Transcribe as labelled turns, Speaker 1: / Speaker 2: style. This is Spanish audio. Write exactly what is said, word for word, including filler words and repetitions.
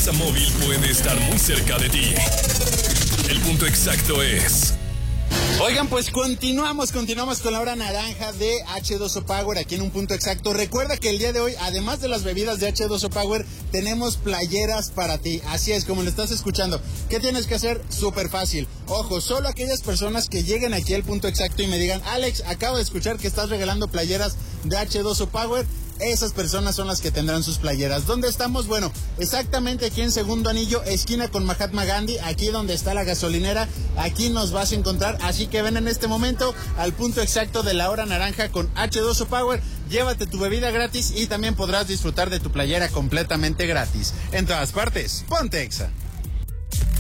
Speaker 1: Examóvil puede estar muy cerca de ti. El punto exacto es...
Speaker 2: Oigan, pues continuamos, continuamos con la hora naranja de hache dos o Power aquí en un punto exacto. Recuerda que el día de hoy, además de las bebidas de hache dos o Power, tenemos playeras para ti. Así es, como lo estás escuchando. ¿Qué tienes que hacer? Súper fácil. Ojo, solo aquellas personas que lleguen aquí al punto exacto y me digan, Alex, acabo de escuchar que estás regalando playeras de hache dos o Power. Esas personas son las que tendrán sus playeras. ¿Dónde estamos? Bueno, exactamente aquí en Segundo Anillo, esquina con Mahatma Gandhi, aquí donde está la gasolinera, aquí nos vas a encontrar. Así que ven en este momento al punto exacto de la hora naranja con hache dos o Power. Llévate tu bebida gratis y también podrás disfrutar de tu playera completamente gratis. En todas partes, ponte Exa.